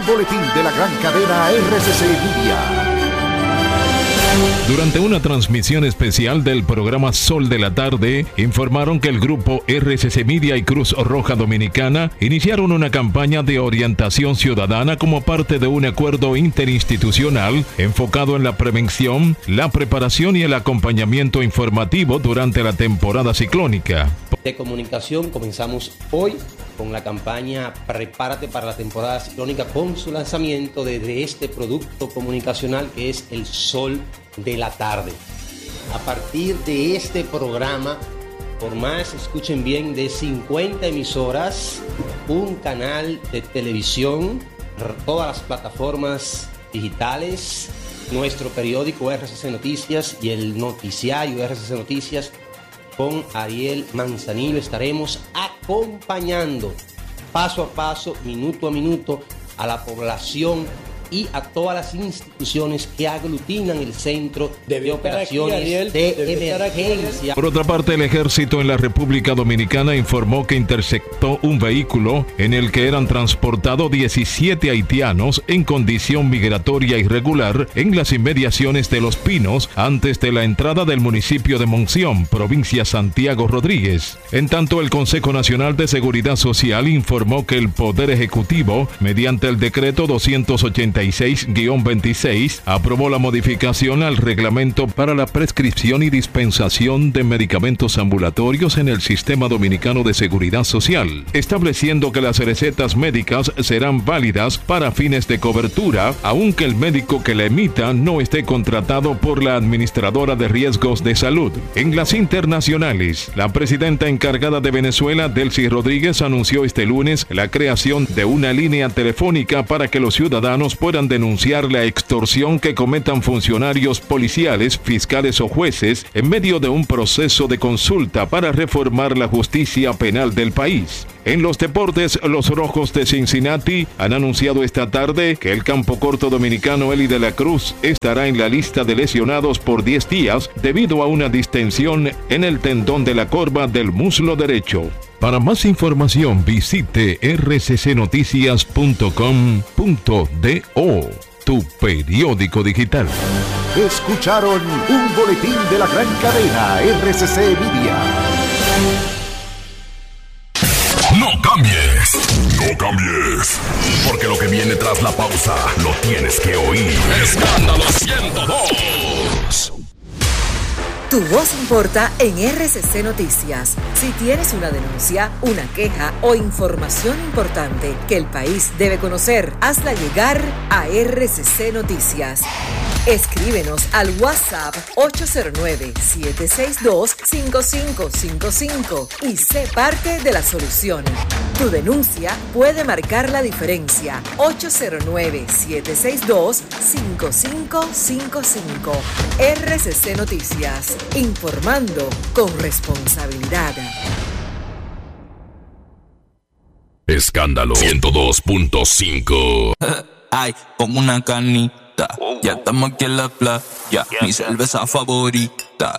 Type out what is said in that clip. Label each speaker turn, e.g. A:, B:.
A: Boletín de la gran cadena RCC Media.
B: Durante una transmisión especial del programa Sol de la Tarde, informaron que el grupo RCC Media y Cruz Roja Dominicana iniciaron una campaña de orientación ciudadana como parte de un acuerdo interinstitucional enfocado en la prevención, la preparación y el acompañamiento informativo durante la temporada ciclónica.
C: De comunicación comenzamos hoy con la campaña Prepárate para la temporada ciclónica con su lanzamiento de este producto comunicacional que es el Sol de la Tarde. A partir de este programa, por más, escuchen bien, de 50 emisoras, un canal de televisión, todas las plataformas digitales, nuestro periódico RCC Noticias y el noticiario RCC Noticias, con Ariel Manzanillo estaremos acompañando paso a paso, minuto a minuto, a la población y a todas las instituciones que aglutinan el centro de operaciones de emergencia.
B: Por otra parte, el ejército en la República Dominicana informó que interceptó un vehículo en el que eran transportados 17 haitianos en condición migratoria irregular en las inmediaciones de Los Pinos, antes de la entrada del municipio de Monción, provincia Santiago Rodríguez. En tanto, el Consejo Nacional de Seguridad Social informó que el Poder Ejecutivo, mediante el decreto 286-26, aprobó la modificación al reglamento para la prescripción y dispensación de medicamentos ambulatorios en el Sistema Dominicano de Seguridad Social, estableciendo que las recetas médicas serán válidas para fines de cobertura, aunque el médico que la emita no esté contratado por la Administradora de Riesgos de Salud. En las internacionales, la presidenta encargada de Venezuela, Delcy Rodríguez, anunció este lunes la creación de una línea telefónica para que los ciudadanos puedan denunciar la extorsión que cometan funcionarios policiales, fiscales o jueces en medio de un proceso de consulta para reformar la justicia penal del país. En los deportes, los Rojos de Cincinnati han anunciado esta tarde que el campo corto dominicano Eli de la Cruz estará en la lista de lesionados por 10 días debido a una distensión en el tendón de la corva del muslo derecho. Para más información visite rccnoticias.com.do, tu periódico digital.
A: Escucharon un boletín de la gran cadena RCC Media.
D: No cambies, no cambies, porque lo que viene tras la pausa lo tienes que oír. Escándalo 102.
E: Tu voz importa en RCC Noticias. Si tienes una denuncia, una queja o información importante que el país debe conocer, hazla llegar a RCC Noticias. Escríbenos al WhatsApp 809-762-5555 y sé parte de la solución. Tu denuncia puede marcar la diferencia. 809-762-5555. RCC Noticias. Informando con responsabilidad.
D: Escándalo 102.5.
F: Ay, como una canita. Ya estamos aquí en la playa. Mi cerveza favorita.